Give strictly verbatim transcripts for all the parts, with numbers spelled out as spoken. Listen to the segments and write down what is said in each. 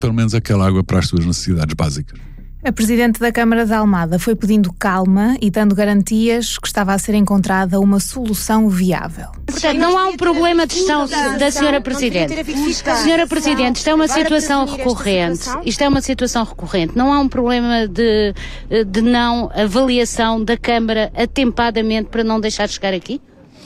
pelo menos aquela água para as suas necessidades básicas. A Presidente da Câmara de Almada foi pedindo calma e dando garantias que estava a ser encontrada uma solução viável. Portanto, não há um problema de gestão da senhora Presidente. Senhora Presidente, isto é uma situação recorrente. Isto é uma situação recorrente. Não há um problema de, de não avaliação da Câmara atempadamente para não deixar de chegar aqui?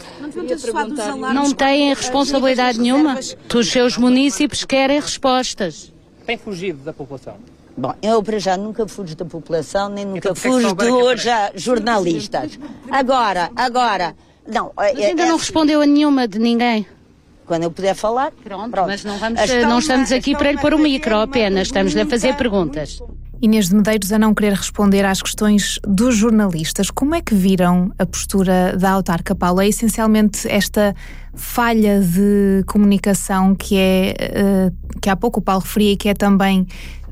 Não têm responsabilidade nenhuma? Os seus munícipes querem respostas. Tem fugido da população? Bom, eu para já nunca fujo da população, nem nunca então, fujo de hoje a jornalistas. Agora, agora, não... Mas ainda é, não respondeu a nenhuma de ninguém. Quando eu puder falar, pronto. pronto. Mas não, vamos, não estamos aqui para lhe pôr o micro apenas, estamos-lhe a fazer perguntas. Inês de Medeiros a não querer responder às questões dos jornalistas. Como é que viram a postura da autarca Paula? É essencialmente esta falha de comunicação que é, uh, que há pouco o Paulo referia e que é também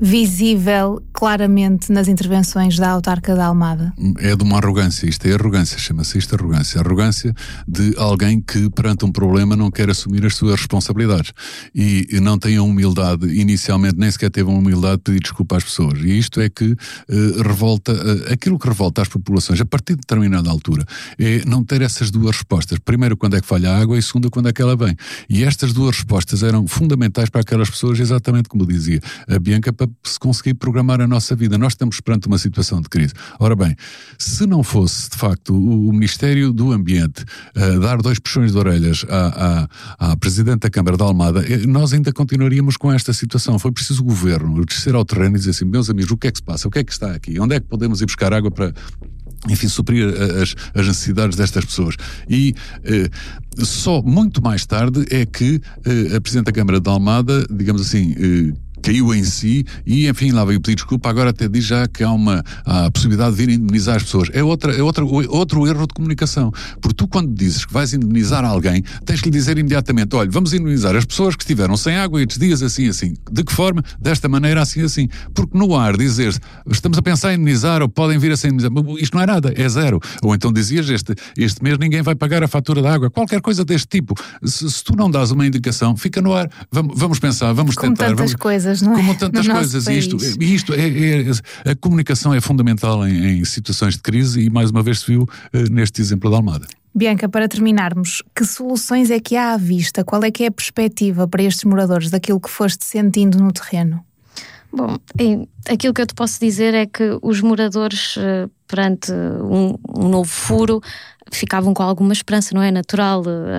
visível claramente nas intervenções da autarca da Almada. É de uma arrogância, isto é arrogância, chama-se isto arrogância. Arrogância de alguém que perante um problema não quer assumir as suas responsabilidades e não tem a humildade, inicialmente nem sequer teve a humildade de pedir desculpa às pessoas. E isto é que uh, revolta, uh, aquilo que revolta as populações a partir de determinada altura é não ter essas duas respostas. Primeiro, quando é que falha a água, e segunda, quando é que ela vem. E estas duas respostas eram fundamentais para aquelas pessoas, exatamente como dizia a Bianca, para se conseguir programar a nossa vida. Nós estamos perante uma situação de crise. Ora bem, se não fosse, de facto, o, o Ministério do Ambiente uh, dar dois puxões de orelhas à, à, à Presidente da Câmara de Almada, nós ainda continuaríamos com esta situação. Foi preciso o Governo descer ao terreno e dizer assim, meus amigos, o que é que se passa? O que é que está aqui? Onde é que podemos ir buscar água para, enfim, suprir as, as necessidades destas pessoas? E eh, só muito mais tarde é que eh, a Presidente da Câmara de Almada, digamos assim, eh, caiu em si e, enfim, lá veio pedir desculpa, agora até diz já que há uma há a possibilidade de vir indemnizar as pessoas. É, outra, é outra, outro erro de comunicação. Porque tu, quando dizes que vais indemnizar alguém, tens que lhe dizer imediatamente, olha, vamos indemnizar as pessoas que estiveram sem água estes dias assim, assim. De que forma? Desta maneira, assim, assim. Porque no ar dizer estamos a pensar em indemnizar ou podem vir a ser indemnizar, isto não é nada, é zero. Ou então dizias, este, este mês ninguém vai pagar a fatura da água. Qualquer coisa deste tipo. Se, se tu não dás uma indicação, fica no ar. Vamos, vamos pensar, vamos Como tentar. Tantas vamos, coisas. Não é? Como tantas no coisas, e isto, isto é, é, a comunicação é fundamental em, em situações de crise e mais uma vez se viu uh, neste exemplo da Almada. Bianca, para terminarmos, que soluções é que há à vista? Qual é que é a perspectiva para estes moradores daquilo que foste sentindo no terreno? Bom, aquilo que eu te posso dizer é que os moradores, perante um, um novo furo, ficavam com alguma esperança, não é? Natural,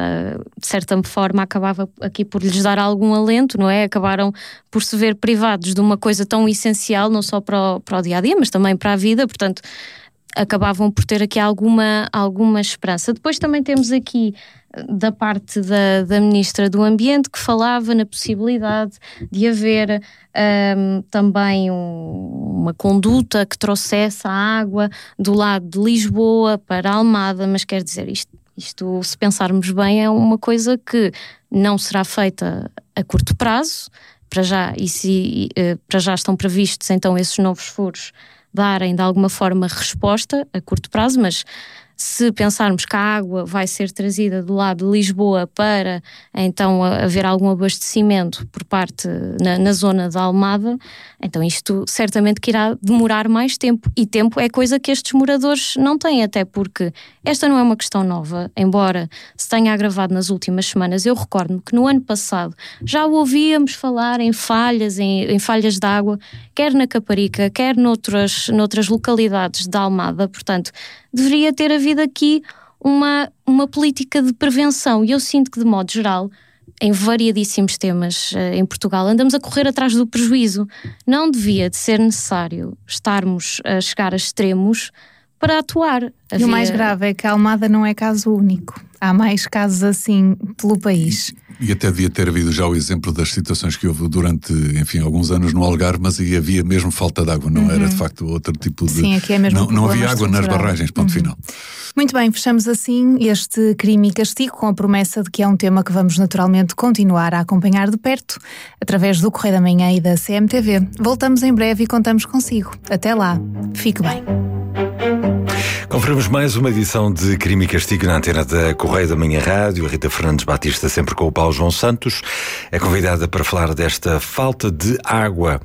de certa forma acabava aqui por lhes dar algum alento, não é? Acabaram por se ver privados de uma coisa tão essencial, não só para o, para o dia-a-dia, mas também para a vida, portanto acabavam por ter aqui alguma, alguma esperança. Depois também temos aqui da parte da, da Ministra do Ambiente que falava na possibilidade de haver um, também um, uma conduta que trouxesse a água do lado de Lisboa para a Almada, mas quer dizer, isto, isto se pensarmos bem é uma coisa que não será feita a curto prazo, para já, e se, para já estão previstos então esses novos furos darem de alguma forma resposta a curto prazo, mas se pensarmos que a água vai ser trazida do lado de Lisboa para então haver algum abastecimento por parte na, na zona da Almada, então isto certamente que irá demorar mais tempo, e tempo é coisa que estes moradores não têm, até porque esta não é uma questão nova, embora se tenha agravado nas últimas semanas. Eu recordo-me que no ano passado já ouvíamos falar em falhas, em, em falhas de água, quer na Caparica, quer noutras, noutras localidades da Almada, portanto deveria ter havido aqui uma, uma política de prevenção, e eu sinto que de modo geral, em variadíssimos temas uh, em Portugal, andamos a correr atrás do prejuízo. Não devia de ser necessário estarmos a chegar a extremos para atuar. E Havia... o mais grave é que a Almada não é caso único. Há mais casos assim pelo país. E, e até devia ter havido já o exemplo das situações que houve durante, enfim, alguns anos no Algarve, mas aí havia mesmo falta de água, não uhum. era de facto outro tipo de... Sim, aqui é mesmo não, não havia água nas barragens, ponto uhum. final. Muito bem, fechamos assim este Crime e Castigo com a promessa de que é um tema que vamos naturalmente continuar a acompanhar de perto através do Correio da Manhã e da C M T V. Voltamos em breve e contamos consigo. Até lá, fique bem. Cumprimos mais uma edição de Crime e Castigo na antena da Correio da Manhã Rádio. A Rita Fernandes Batista, sempre com o Paulo João Santos, é convidada para falar desta falta de água